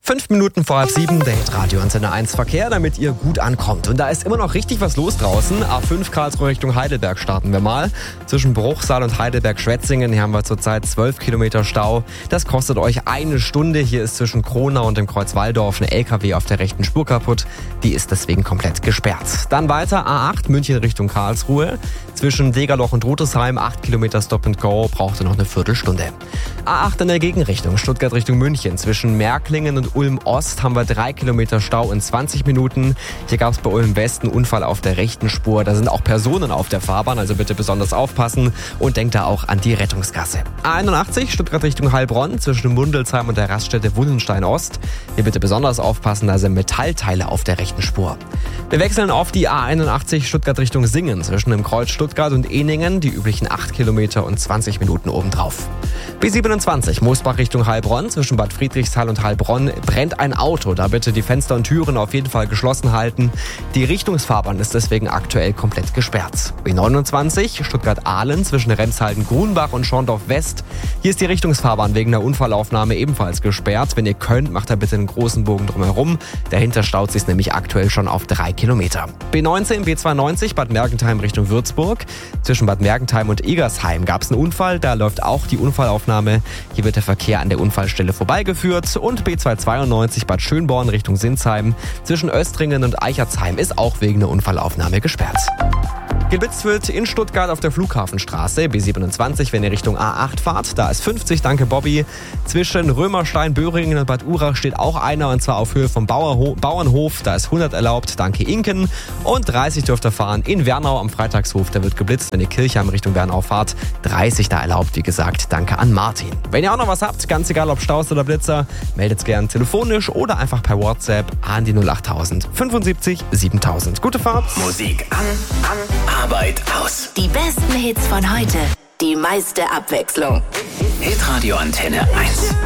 5 Minuten vor 6:30, der Hitradio Antenne 1 Verkehr, damit ihr gut ankommt. Und da ist immer noch richtig was los draußen. A5 Karlsruhe Richtung Heidelberg starten wir mal. Zwischen Bruchsal und Heidelberg-Schwetzingen, hier haben wir zurzeit 12 Kilometer Stau. Das kostet euch 1 Stunde. Hier ist zwischen Kronau und dem Kreuz Walldorf eine LKW auf der rechten Spur kaputt. Die ist deswegen komplett gesperrt. Dann weiter A8 München Richtung Karlsruhe. Zwischen Degerloch und Rutesheim 8 Kilometer Stop and Go, braucht ihr noch eine Viertelstunde. A8 in der Gegenrichtung, Stuttgart Richtung München. Zwischen Märklingen und Ulm-Ost haben wir 3 Kilometer Stau in 20 Minuten. Hier gab es bei Ulm-West einen Unfall auf der rechten Spur. Da sind auch Personen auf der Fahrbahn, also bitte besonders aufpassen und denkt da auch an die Rettungsgasse. A81 Stuttgart Richtung Heilbronn zwischen Mundelsheim und der Raststätte Wullenstein-Ost. Hier bitte besonders aufpassen, da sind Metallteile auf der rechten Spur. Wir wechseln auf die A81 Stuttgart Richtung Singen zwischen dem Kreuz Stuttgart und Ehningen, die üblichen 8 Kilometer und 20 Minuten obendrauf. B27 Moosbach Richtung Heilbronn zwischen Bad Friedrichshall und Heilbronn brennt ein Auto. Da bitte die Fenster und Türen auf jeden Fall geschlossen halten. Die Richtungsfahrbahn ist deswegen aktuell komplett gesperrt. B29 Stuttgart-Ahlen zwischen Remshalden-Grunbach und Schorndorf-West. Hier ist die Richtungsfahrbahn wegen der Unfallaufnahme ebenfalls gesperrt. Wenn ihr könnt, macht da bitte einen großen Bogen drumherum. Dahinter staut sich nämlich aktuell schon auf 3 Kilometer. B19 B92 Bad Mergentheim Richtung Würzburg. Zwischen Bad Mergentheim und Egersheim gab es einen Unfall. Da läuft auch die Unfallaufnahme. Hier wird der Verkehr an der Unfallstelle vorbeigeführt. Und B292 Bad Schönborn Richtung Sinsheim. Zwischen Östringen und Eichertsheim ist auch wegen der Unfallaufnahme gesperrt. Gewitzelt in Stuttgart auf der Flughafenstraße, B27, wenn ihr Richtung A8 fahrt. Da ist 50, danke Bobby. Zwischen Römerstein, Böhringen und Bad Urach steht auch einer, und zwar auf Höhe vom Bauernhof. Da ist 100 erlaubt, danke Inken. Und 30 dürft ihr fahren in Wernau am Freitagshof. Da wird geblitzt, wenn ihr Kirchheim Richtung Wernau fahrt. 30 da erlaubt, wie gesagt, danke an Martin. Wenn ihr auch noch was habt, ganz egal ob Staus oder Blitzer, meldet es gern telefonisch oder einfach per WhatsApp an die 08000 75 7000. Gute Fahrt. Musik an, Arbeit aus. Die besten Hits von heute, die meiste Abwechslung. Hitradio Antenne 1.